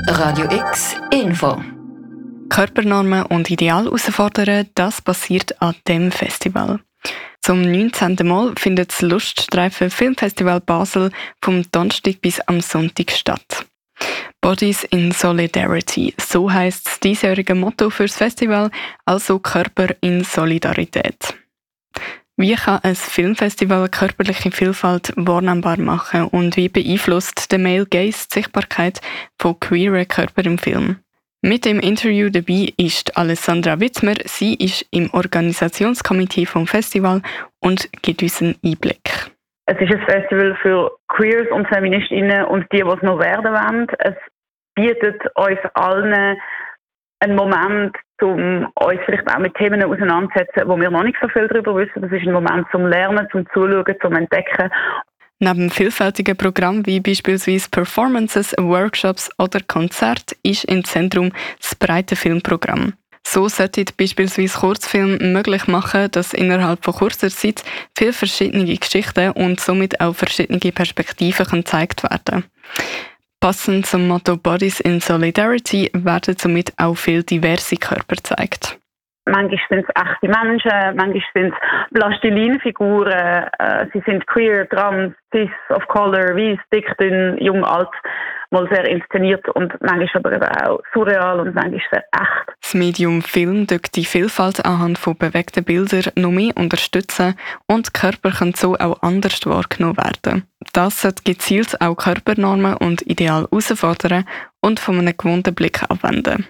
Radio X Info. Körpernormen und Ideal herausfordern, das passiert an dem Festival. Zum 19. Mal findet das Luststreifen Filmfestival Basel vom Donnerstag bis am Sonntag statt. Bodies in Solidarity, so heisst das diesjährige Motto für das Festival, also Körper in Solidarität. Wie kann ein Filmfestival körperliche Vielfalt wahrnehmbar machen und wie beeinflusst der Male Gaze die Sichtbarkeit von queeren Körpern im Film? Mit dem Interview dabei ist Alessandra Wittmer. Sie ist im Organisationskomitee vom Festival und gibt uns einen Einblick. Es ist ein Festival für Queers und Feministinnen und die es noch werden wollen. Es bietet uns allen einen Moment, um uns vielleicht auch mit Themen auseinanderzusetzen, wo wir noch nicht so viel darüber wissen. Das ist ein Moment zum Lernen, zum Zuschauen, zum Entdecken. Neben vielfältigen Programmen wie beispielsweise Performances, Workshops oder Konzerte ist im Zentrum das breite Filmprogramm. So sollte beispielsweise Kurzfilme möglich machen, dass innerhalb von kurzer Zeit viele verschiedene Geschichten und somit auch verschiedene Perspektiven gezeigt werden können. Passend zum Motto Bodies in Solidarity werden somit auch viele diverse Körper gezeigt. Manchmal sind es echte Menschen, manchmal sind es Plastilinfiguren, sie sind queer, trans, cis, of color, weiss, dick, dünn, jung, alt, mal sehr inszeniert und manchmal aber eben auch surreal und manchmal sehr echt. Das Medium Film tut die Vielfalt anhand von bewegten Bildern noch mehr unterstützen und Körper können so auch anders wahrgenommen werden. Das sollte gezielt auch Körpernormen und Ideal herausfordern und von einem gewohnten Blick abwenden.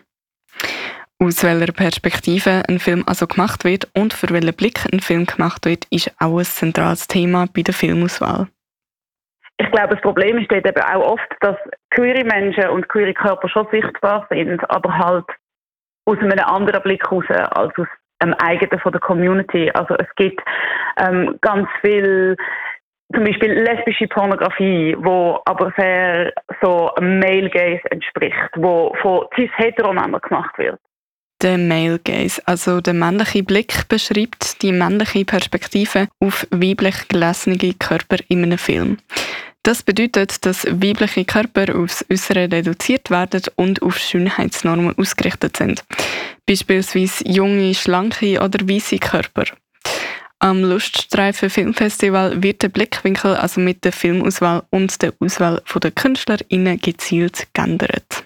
Aus welcher Perspektive ein Film also gemacht wird und für welchen Blick ein Film gemacht wird, ist auch ein zentrales Thema bei der Filmauswahl. Ich glaube, das Problem ist dort eben auch oft, dass queere Menschen und queere Körper schon sichtbar sind, aber halt aus einem anderen Blick heraus als aus einem eigenen von der Community. Also es gibt ganz viel, zum Beispiel lesbische Pornografie, wo aber sehr so einem Male Gaze entspricht, wo von cis-hetero-Männern gemacht wird. Der Male Gaze, also der männliche Blick, beschreibt die männliche Perspektive auf weiblich gelesene Körper in einem Film. Das bedeutet, dass weibliche Körper aufs Äußere reduziert werden und auf Schönheitsnormen ausgerichtet sind. Beispielsweise junge, schlanke oder weisse Körper. Am Luststreifen Filmfestival wird der Blickwinkel also mit der Filmauswahl und der Auswahl der KünstlerInnen gezielt geändert.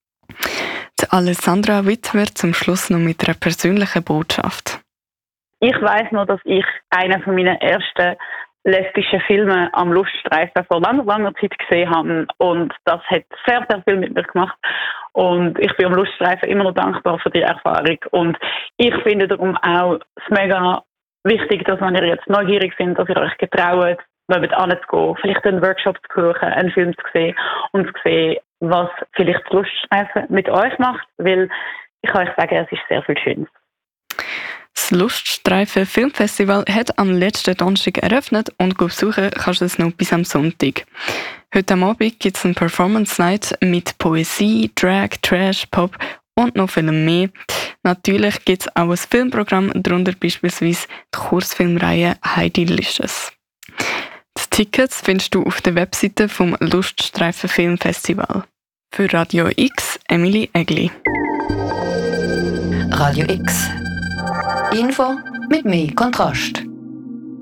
Die Alessandra Wittmer zum Schluss noch mit einer persönlichen Botschaft. Ich weiss noch, dass ich einen von meinen ersten lesbischen Filme am Luststreifen vor langer Zeit gesehen habe und das hat sehr, sehr viel mit mir gemacht und ich bin am Luststreifen immer noch dankbar für die Erfahrung und ich finde darum auch es mega wichtig, dass wenn ihr jetzt neugierig seid, dass ihr euch getraut, mit anzugehen, vielleicht einen Workshop zu besuchen, einen Film zu sehen und zu sehen, was vielleicht das Luststreifen mit euch macht, weil ich kann euch sagen, es ist sehr viel Schönes. Das Luststreifen Filmfestival hat am letzten Donnerstag eröffnet und besuchen kannst du es noch bis am Sonntag. Heute Abend gibt es eine Performance Night mit Poesie, Drag, Trash, Pop und noch viel mehr. Natürlich gibt es auch ein Filmprogramm, darunter beispielsweise die Kurzfilmreihe Heidilicious. Die Tickets findest du auf der Webseite vom Luststreifen Filmfestival. Für Radio X, Emily Egli. Radio X Info mit mehr Kontrast.